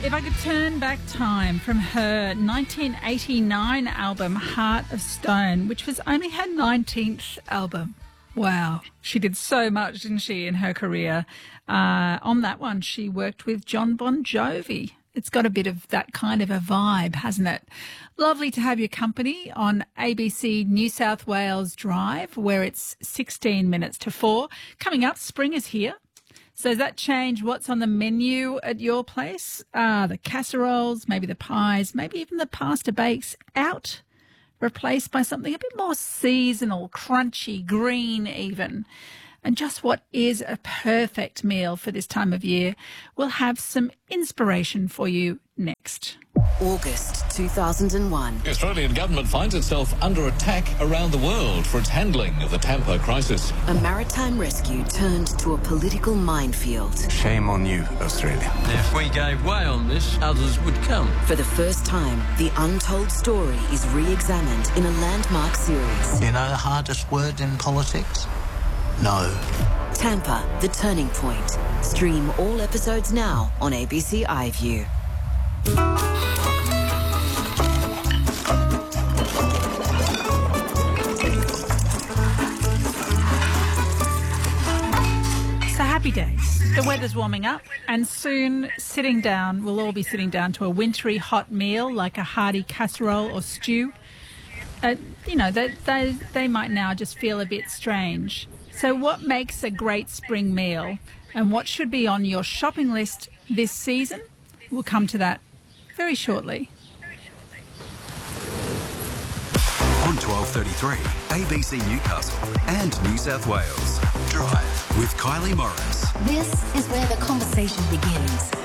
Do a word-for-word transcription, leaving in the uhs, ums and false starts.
If I could turn back time from her nineteen eighty-nine album Heart of Stone, which was only her nineteenth album. Wow. She did so much, didn't she, in her career. Uh, on that one, she worked with John Bon Jovi. It's got a bit of that kind of a vibe, hasn't it? Lovely to have your company on A B C New South Wales Drive, where it's sixteen minutes to four. Coming up, spring is here. So does that change what's on the menu at your place? Uh, the casseroles, maybe the pies, maybe even the pasta bakes out, replaced by something a bit more seasonal, crunchy, green even. And just what is a perfect meal for this time of year? We'll have some inspiration for you next. August two thousand one. The Australian government finds itself under attack around the world for its handling of the Tampa crisis. A maritime rescue turned to a political minefield. Shame on you, Australia. If we gave way on this, others would come. For the first time, the untold story is re-examined in a landmark series. You know the hardest word in politics? No. Tampa, The Turning Point. Stream all episodes now on A B C iView. So happy days. The weather's warming up and soon sitting down, we'll all be sitting down to a wintry hot meal like a hearty casserole or stew. Uh, you know, they, they, they might now just feel a bit strange. So what makes a great spring meal and what should be on your shopping list this season? We'll come to that very shortly. On twelve thirty-three, A B C Newcastle and New South Wales. Drive with Kylie Morris. This is where the conversation begins.